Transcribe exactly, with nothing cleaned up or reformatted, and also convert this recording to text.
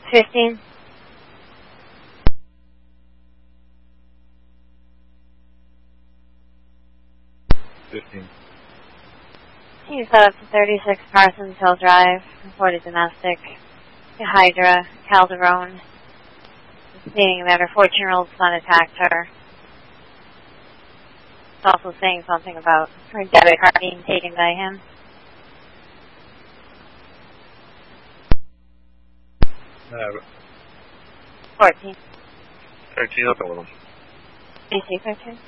Fifteen. Fifteen. You set up to thirty-six Parsons Hill Drive, reported domestic, Hydra, Calderon, stating that her fourteen-year-old son attacked her. It's also saying something about her debit card being taken by him. Uh, Fourteen. thirteen, open with him. D C thirteen.